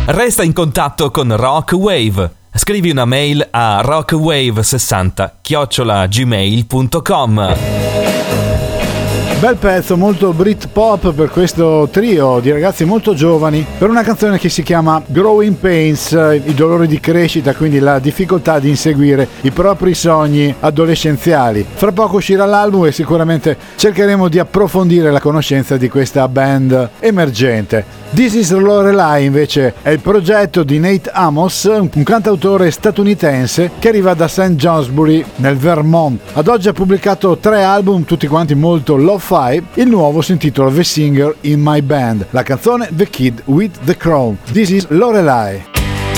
Resta in contatto con Rockwave. Scrivi una mail a rockwave60@gmail.com. Bel pezzo, molto Britpop per questo trio di ragazzi molto giovani, per una canzone che si chiama Growing Pains, i dolori di crescita, quindi la difficoltà di inseguire i propri sogni adolescenziali. Fra poco uscirà l'album e sicuramente cercheremo di approfondire la conoscenza di questa band emergente. This is Lorelai invece è il progetto di Nate Amos, un cantautore statunitense che arriva da St. Johnsbury nel Vermont. Ad oggi ha pubblicato 3 album, tutti quanti molto lo-fi. Il nuovo si intitola The Singer in My Band, la canzone The Kid with the Crown. This is Lorelai.